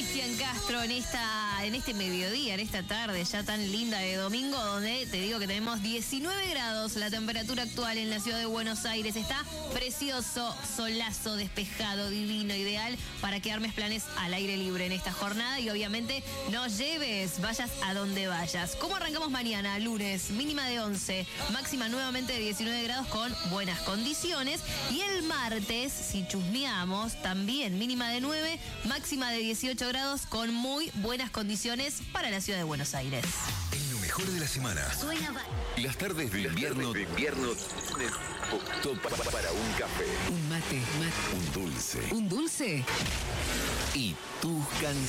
Cristian Castro en este mediodía, en esta tarde ya tan linda de domingo, donde te digo que tenemos 19 grados la temperatura actual en la ciudad de Buenos Aires. Está precioso, solazo, despejado, divino, ideal para que armes planes al aire libre en esta jornada y obviamente no lleves, vayas a donde vayas. ¿Cómo arrancamos mañana? Lunes, mínima de 11, máxima nuevamente de 19 grados con buenas condiciones. Y el martes, si chusmeamos, también mínima de 9, máxima de 18 grados con muy buenas condiciones para la ciudad de Buenos Aires. En lo mejor de la semana. Las tardes de invierno. Optó para un café. Un mate. Un dulce. ¿Un dulce? Y tus canciones.